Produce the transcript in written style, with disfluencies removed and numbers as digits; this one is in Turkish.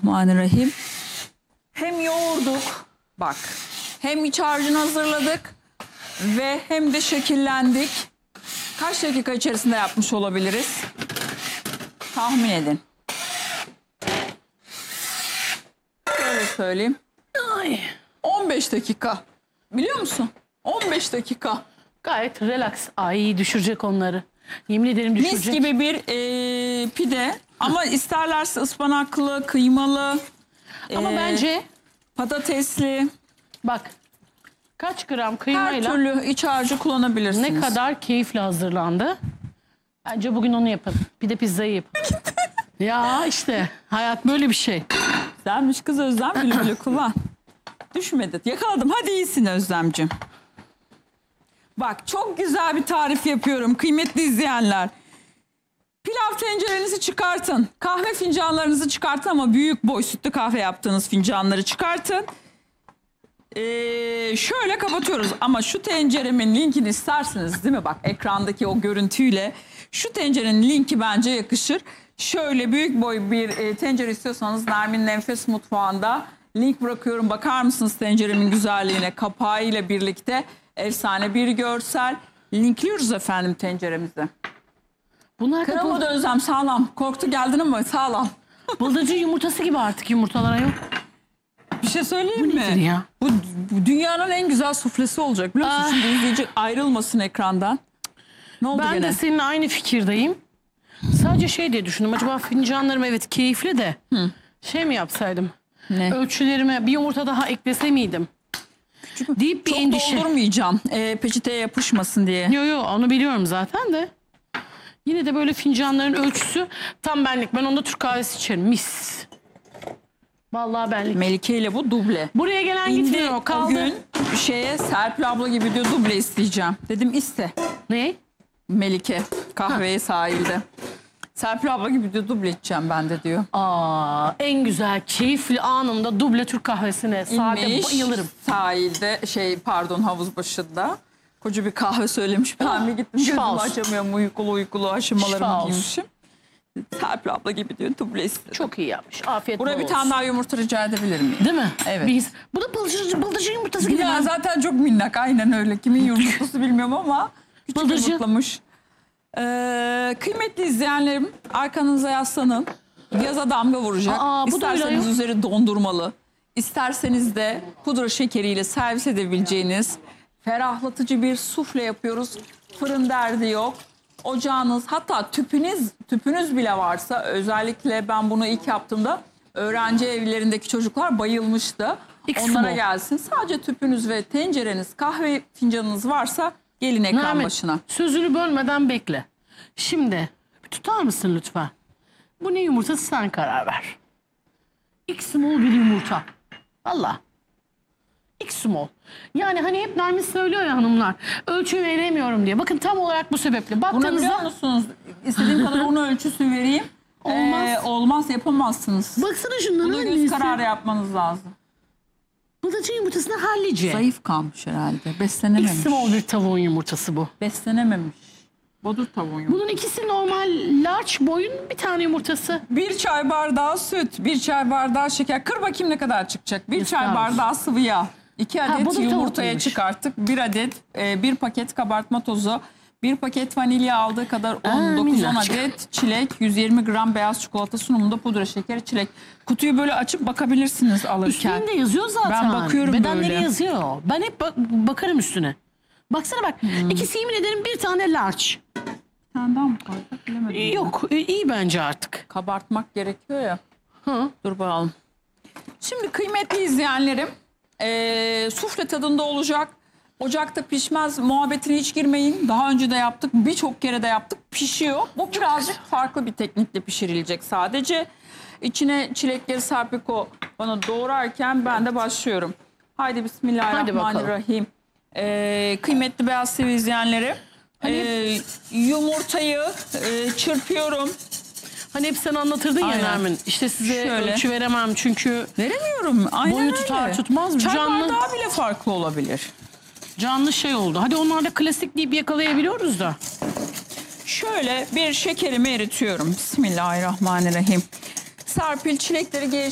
Bismillahirrahmanirrahim. Hem yoğurduk, bak, hem iç harcını hazırladık ve hem de şekillendik. Kaç dakika içerisinde yapmış olabiliriz? Tahmin edin. Şöyle söyleyeyim. 15 dakika. Biliyor musun? 15 dakika. Gayet relax. Ay düşürecek onları. Yemin ederim düşürecek. Mis gibi bir pide. Ama isterlerse ıspanaklı, kıymalı. Ama bence patatesli. bak kaç gram Her kıymayla türlü iç harcı kullanabilirsiniz. ne kadar keyifle hazırlandı. Bence bugün onu yapın. Bir de pizzayı yapın. Ya işte hayat böyle bir şey. Güzelmiş kız Özlem, bile kullan. Düşmedi. Yakaladım. Hadi iyisin Özlemciğim. Bak çok güzel bir tarif yapıyorum kıymetli izleyenler. Pilav tencerenizi çıkartın. Kahve fincanlarınızı çıkartın ama büyük boy sütlü kahve yaptığınız fincanları çıkartın. Şöyle kapatıyoruz ama şu tenceremin linkini isterseniz değil mi? Bak ekrandaki o görüntüyle şu tencerenin linki bence yakışır. Şöyle büyük boy bir tencere istiyorsanız Nermin'in Enfes Mutfağı'nda link bırakıyorum. Bakar mısınız tenceremin güzelliğine? Kapağıyla birlikte efsane bir görsel. Linkliyoruz efendim tenceremizi. Bunlar da Kırılmadı Özlem, sağlam. Korktu geldin ama sağlam. bıldırcın yumurtası gibi artık yumurtalara yok. Bir şey söyleyeyim Bu mi? nedir ya? Bu dünyanın en güzel suflesi olacak biliyor musun? Şimdi izleyici ayrılmasın ekrandan. Ne oldu Ben gene? de seninle aynı fikirdeyim. Sadece şey diye düşündüm. Acaba fincanlarım evet keyifli de şey mi yapsaydım? Ne? Ölçülerime bir yumurta daha eklese miydim? Deyip bir Çok endişe. doldurmayacağım. Peçeteye yapışmasın diye. Yo onu biliyorum zaten de. Yine de böyle fincanların ölçüsü tam benlik. Ben onda Türk kahvesi içerim. Mis. Vallahi benlik. Melike ile bu duble. Buraya gelen İndi gitmiyor. o Kaldı. gün Serpil abla gibi diyor duble isteyeceğim. Dedim iste. Ne? Melike kahveye sahilde. Serpil abla gibi diyor duble içeceğim ben de diyor. Aa, en güzel keyifli anımda duble Türk kahvesine. Sade İnmiş bayılırım. sahilde havuz başında. Koca bir kahve söylemiş. Ben mi gittim gözümü olsun. açamıyorum. Uykulu Şifa aşamalarımı olsun. giymişim. Serpil abla gibi diyor duble istedim. Çok iyi yapmış. Afiyet Buraya bol bir olsun. tane daha yumurta rica edebilir miyim? Değil mi? Evet. Bu da bıldırcın yumurtası gibi. Ya zaten çok minnak, aynen öyle. Kimin yumurtası bilmiyorum ama küçük Bıldırcın. yumurtlamış. Kıymetli izleyenlerim, arkanıza yaslanın. Yaza damga vuracak. Aa, bu da öyle İsterseniz ayol. üzeri dondurmalı. İsterseniz de pudra şekeriyle servis edebileceğiniz ferahlatıcı bir sufle yapıyoruz. Fırın derdi yok. Ocağınız, hatta tüpünüz bile varsa, özellikle ben bunu ilk yaptığımda öğrenci evlerindeki çocuklar bayılmıştı. Onlara gelsin. Sadece tüpünüz ve tencereniz, kahve fincanınız varsa gelin ekran Nermin, başına. sözünü bölmeden bekle. Şimdi tutar mısın lütfen? Bu ne yumurtası sen karar ver. X small bir yumurta. Valla. X small. Yani hani hep Nermin söylüyor ya hanımlar. Ölçü veremiyorum diye. Bakın tam olarak bu sebeple. Bunu biliyor Baktığınızda musunuz? İstediğim kadar un ölçüsü vereyim. Olmaz. Olmaz, yapamazsınız. baksana şunların Bunu göz annesi. kararı yapmanız lazım. Bıldırcın yumurtasını hallice. Zayıf kalmış herhalde. X Beslenememiş. small bir tavuğun yumurtası bu. Beslenememiş. Bodur tavuğun yumurtası. Bunun ikisi normal large boyun bir tane yumurtası. Bir çay bardağı süt, bir çay bardağı şeker. Kır bakayım ne kadar çıkacak. Bir çay Yusuf. bardağı sıvı yağ. 2 adet bodur yumurtaya tavukluymuş. çıkarttık. 1 adet, 1 paket kabartma tozu. 1 paket vanilya aldığı kadar un, 9-10 minnacık. adet çilek, 120 gram beyaz çikolata, sunumunda pudra şekeri, çilek. Kutuyu böyle açıp bakabilirsiniz alırken. Üstünde yazıyor zaten. Ben bakıyorum Bedenleri böyle. yazıyor. Ben hep bakarım üstüne. Baksana bak. İkisi yemin ederim bir tane large. Bir tane daha mı koyduk bilemedim. Yok iyi bence artık. Kabartmak gerekiyor ya. Hı. Dur bakalım. Şimdi kıymetli izleyenlerim, sufle tadında olacak. Ocakta pişmez muhabbetine hiç girmeyin. Daha önce de yaptık. Birçok kere de yaptık. Pişiyor. Bu birazcık farklı bir teknikle pişirilecek sadece. İçine çilekleri Serpiko bana doğrarken ben de başlıyorum. Haydi bismillahirrahmanirrahim. Kıymetli Beyaz TV izleyenleri. Yumurtayı çırpıyorum. Hani hep sen anlatırdın ya Aynen. Nermin. İşte size Şöyle. ölçü veremem çünkü Veremiyorum. Aynen boyu öyle. tutar tutmaz. Çay Canlı, bardağı bile farklı olabilir. canlı şey oldu. Hadi onlarda klasik deyip yakalayabiliyoruz da. Şöyle bir şekerimi eritiyorum. Bismillahirrahmanirrahim. Serpil çilekleri